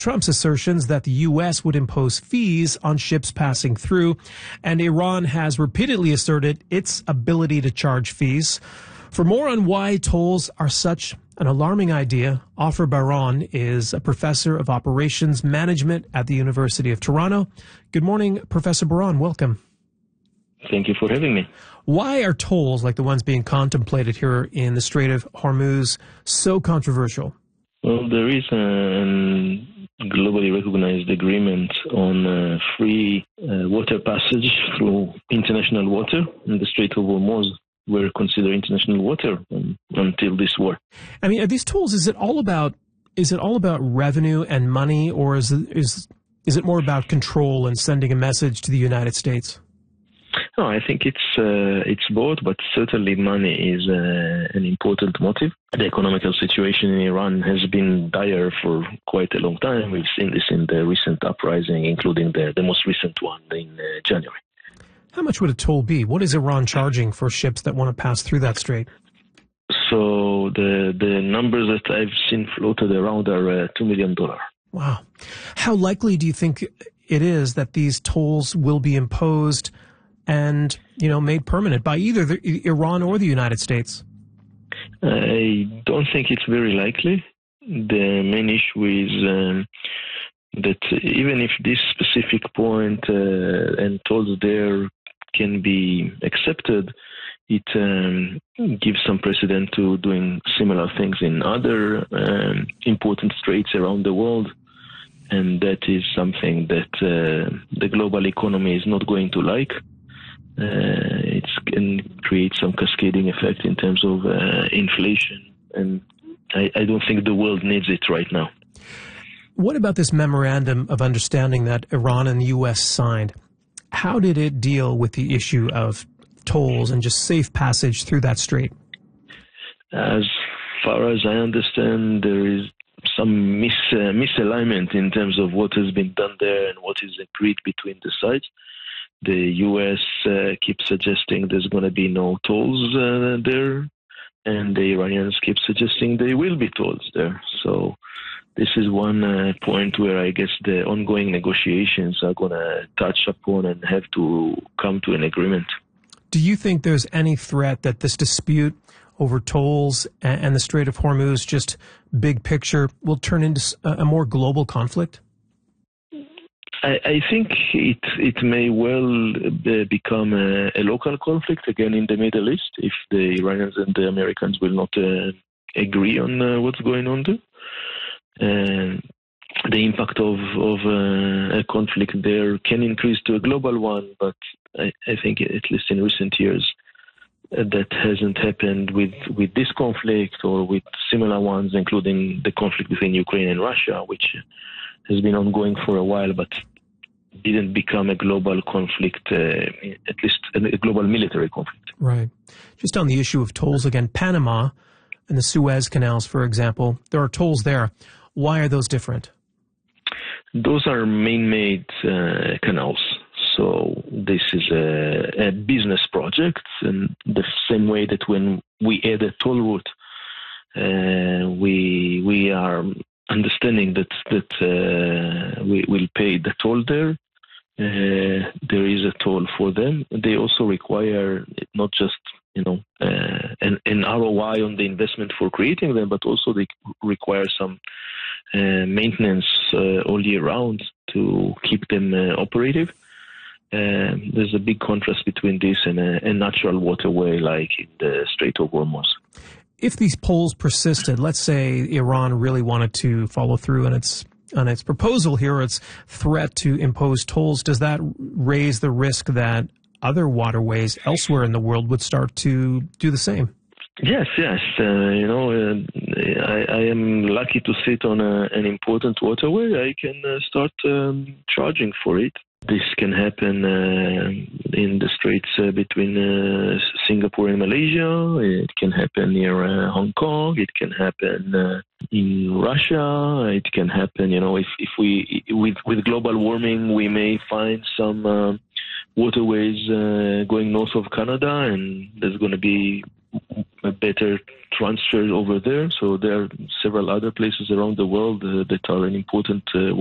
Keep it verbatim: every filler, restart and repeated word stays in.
Trump's assertions that the U S would impose fees on ships passing through, and Iran has repeatedly asserted its ability to charge fees. For more on why tolls are such an alarming idea, Ofer Bar-On is a professor of operations management at the University of Toronto. Good morning, Professor Bar-On. Welcome. Thank you for having me. Why are tolls like the ones being contemplated here in the Strait of Hormuz so controversial? Well, there is a globally recognized agreement on uh, free uh, water passage through international water, and the Strait of Hormuz were considered international water um, until this war. I mean, are these tolls, is it all about is it all about revenue and money, or is it, is is it more about control and sending a message to the United States? No, I think it's uh, it's both, but certainly money is uh, an important motive. The economical situation in Iran has been dire for quite a long time. We've seen this in the recent uprising, including the, the most recent one in uh, January. How much would a toll be? What is Iran charging for ships that want to pass through that strait? So the the numbers that I've seen floated around are uh, two million dollars. Wow. How likely do you think it is that these tolls will be imposed and, you know, made permanent by either the, Iran or the United States? I don't think it's very likely. The main issue is um, that even if this specific point uh, and tolls there can be accepted, it um, gives some precedent to doing similar things in other um, important straits around the world. And that is something that uh, the global economy is not going to like. Uh, it can create some cascading effect in terms of uh, inflation, and I, I don't think the world needs it right now. What about this memorandum of understanding that Iran and the U S signed? How did it deal with the issue of tolls and just safe passage through that strait? As far as I understand, there is some mis uh, misalignment in terms of what has been done there and what is agreed between the sides. The U S uh, keeps suggesting there's going to be no tolls uh, there, and the Iranians keep suggesting there will be tolls there. So this is one uh, point where I guess the ongoing negotiations are going to touch upon and have to come to an agreement. Do you think there's any threat that this dispute over tolls and the Strait of Hormuz, just big picture, will turn into a more global conflict? I, I think it it may well be, become a, a local conflict again in the Middle East if the Iranians and the Americans will not uh, agree on uh, what's going on there. And the impact of, of uh, a conflict there can increase to a global one, but I, I think at least in recent years uh, that hasn't happened with, with this conflict or with similar ones, including the conflict between Ukraine and Russia, which has been ongoing for a while, but didn't become a global conflict, uh, at least a global military conflict. Right. Just on the issue of tolls again, Panama and the Suez canals, for example, there are tolls there. Why are those different? Those are man-made uh, canals. So this is a, a business project, and the same way that when we add a toll route, uh, we we are understanding that that uh, we will pay the toll there. Uh, there is a toll for them. They also require not just you know uh, an, an R O I on the investment for creating them, but also they require some uh, maintenance uh, all year round to keep them uh, operative. Uh, there's a big contrast between this and a, a natural waterway like in the Strait of Hormuz. If these polls persisted, let's say Iran really wanted to follow through on its on its proposal here, its threat to impose tolls, does that raise the risk that other waterways elsewhere in the world would start to do the same? Yes, yes. Uh, you know, uh, I, I am lucky to sit on a, an important waterway. I can uh, start um, charging for it. This can happen uh, in the straits uh, between uh, Singapore and Malaysia. It can happen near uh, Hong Kong. It can happen uh, in Russia. It can happen, you know, if, if we, with, with global warming, we may find some uh, waterways uh, going north of Canada, and there's going to be a better transfer over there. So there are several other places around the world uh, that are an important uh,